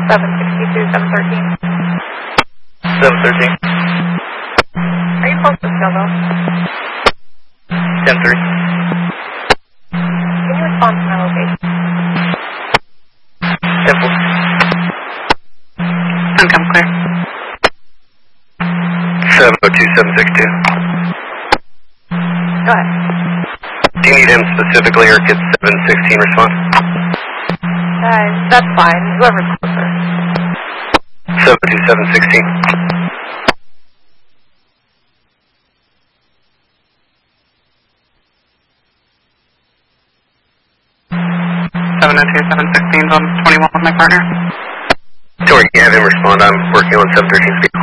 762, 713. 713. Are you close to Scoville? 10-3. Can you respond to my location? Temple. Uncome clear. 702, 762. Go ahead. Do you need him specifically, or could 716 respond? That's fine. Whoever's closer. 702, 716. 702, 716 on 21 with my partner. Tori, you have him respond. I'm working on 713's vehicle.